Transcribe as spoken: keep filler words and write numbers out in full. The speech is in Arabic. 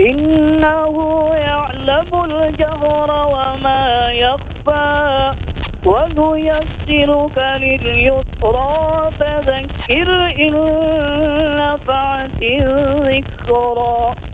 إنه يعلم الجهر وما يخفى ونيسرك لليسرى فذكر إن نفعت الذكرى